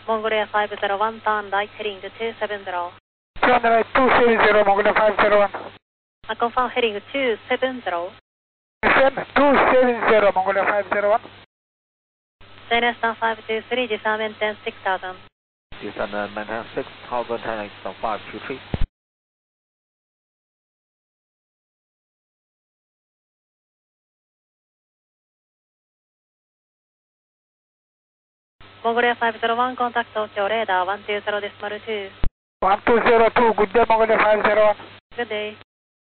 Mongolia 501, turn right heading to 270. Turn right 270, Mongolia 501. Confirm heading to 270. Descend 270, Mongolia 501. CNS 523, descend maintain 6000. Descend maintain 6000, turning 523. Mongolia 501, contact Tokyo radar 120.2. 1202, good day Mongolia 501. Good day.